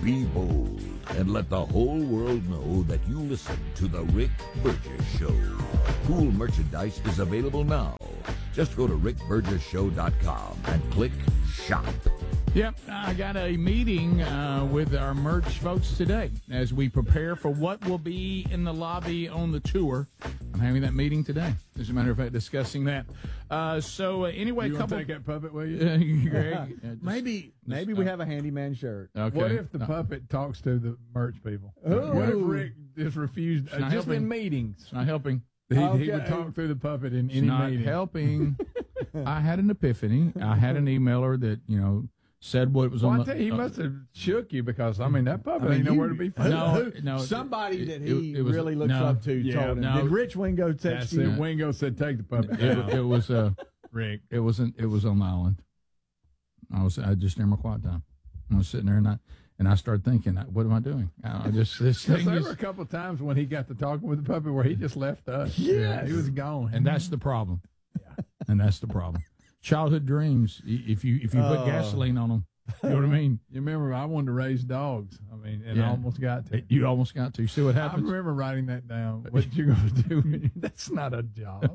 Be bold and let the whole world know that you listen to The Rick Burgess Show. Cool merchandise is available now. Just go to rickburgesshow.com and click shop. Yep, I got a meeting with our merch folks today as we prepare for what will be in the lobby on the tour. I'm having that meeting today, as a matter of fact, discussing that. Anyway, you a couple. Take that puppet with you? Greg, maybe we have a handyman shirt. Okay. What if the puppet talks to the merch people? Ooh. What if Rick just refused? It's not Just helping. in meetings, It's not helping. he Okay. would talk through the puppet in It's any not meeting. helping. I had an epiphany. I had an emailer that, said what was Well, on I tell you, he must have shook you because that puppet ain't nowhere to be found. No. Somebody that it he was- really looks no. up to Yeah, told him. no. Did Rich Wingo text That's you? it. Wingo said, "Take the puppet." It was Rick. It was on the island. I just near my quiet time. I was sitting there and I started thinking, what am I doing? This thing There is, were a couple of times when he got to talking with the puppet where he just left us. Yes. He was gone. and that's the problem. And that's the problem. Childhood dreams. If you put gasoline on them, you know what I mean. You remember, I wanted to raise dogs. I Yeah. almost got to. You almost got to. See what I happens. remember writing that down. What you going to do? That's not a job.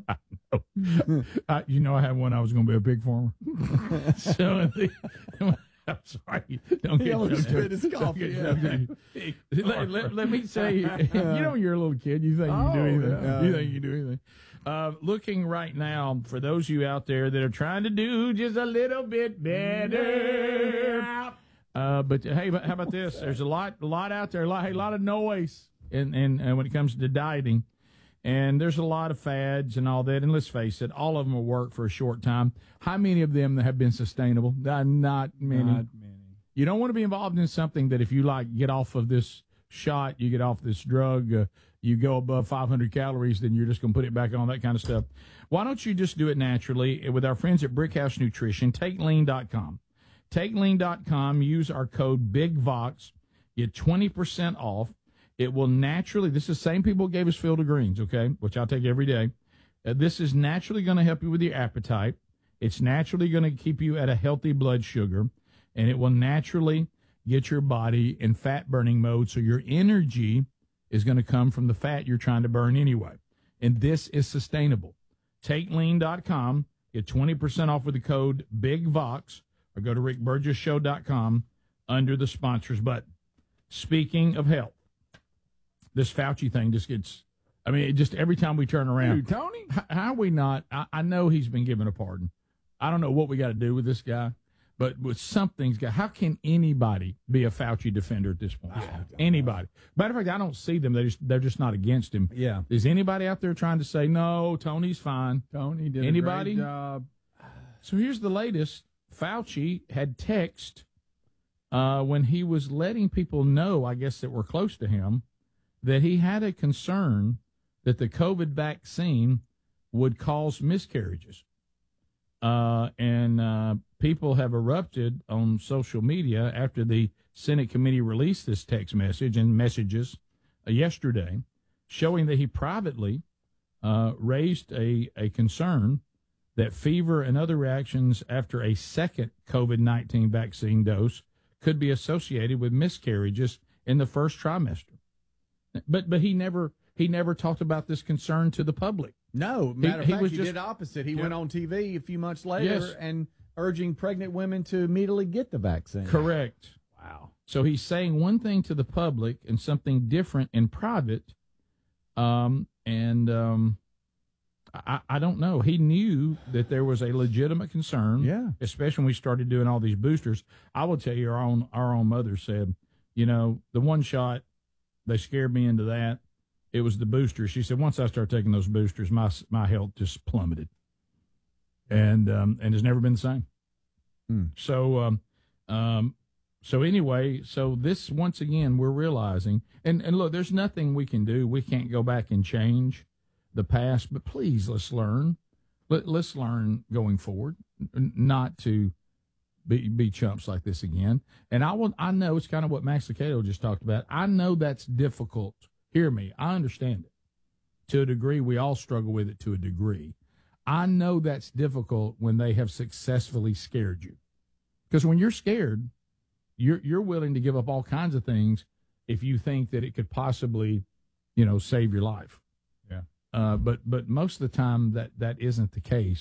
I had one. I was going to be a pig farmer. So I'm sorry. Don't He get almost jumped. spit his coffee. Let me say, you're a little kid. You think you can do anything. yeah. You think you can do anything. Looking right now, for those of you out there that are trying to do just a little bit better. But hey, how about this? There's a lot out there. A lot of noise and when it comes to dieting. And there's a lot of fads and all that. And let's face it, all of them will work for a short time. How many of them have been sustainable? Not many. Not many. You don't want to be involved in something that if you get off of this shot, you get off this drug, you go above 500 calories, then you're just going to put it back on, that kind of stuff. Why don't you just do it naturally with our friends at Brickhouse Nutrition? TakeLean.com. TakeLean.com. Use our code BIGVOX. Get 20% off. It will naturally, this is the same people who gave us Field of Greens, okay, which I'll take every day. This is naturally going to help you with your appetite. It's naturally going to keep you at a healthy blood sugar, and it will naturally get your body in fat-burning mode, so your energy is going to come from the fat you're trying to burn anyway. And this is sustainable. TakeLean.com. Get 20% off with the code BIGVOX, or go to rickburgesshow.com under the sponsors button. Speaking of health, this Fauci thing just gets, just every time we turn around. Dude, Tony? How are we not? I know he's been given a pardon. I don't know what we got to do with this guy, but with something's got, how can anybody be a Fauci defender at this point? Anybody. Matter of fact, I don't see them. They're just not against him. Yeah. Is anybody out there trying to say, no, Tony's fine? Tony did Anybody? a great job. So here's the latest. Fauci had text when he was letting people know, I guess, that were close to him, that he had a concern that the COVID vaccine would cause miscarriages. And people have erupted on social media after the Senate committee released this text message and messages yesterday, showing that he privately raised a concern that fever and other reactions after a second COVID-19 vaccine dose could be associated with miscarriages in the first trimester. But he never talked about this concern to the public. No, matter of fact, was he just- did opposite. He Yeah. went on TV a few months later Yes. and urging pregnant women to immediately get the vaccine. Correct. Wow. So he's saying one thing to the public and something different in private. I don't know. He knew that there was a legitimate concern. Yeah. Especially when we started doing all these boosters. I will tell you, our own mother said, the one shot, they scared me into that. It was the booster. She said, once I started taking those boosters, my health just plummeted. And it's never been the same. So anyway, so this, once again, we're realizing, and look, there's nothing we can do. We can't go back and change the past, but please, let's learn. Let's learn going forward, not to be chumps like this again. And I know it's kind of what Max Lucado just talked about. I know that's difficult. Hear me. I understand it. To a degree, we all struggle with it to a degree. I know that's difficult when they have successfully scared you. Because when you're scared, you're willing to give up all kinds of things if you think that it could possibly, save your life. Yeah. But most of the time that isn't the case.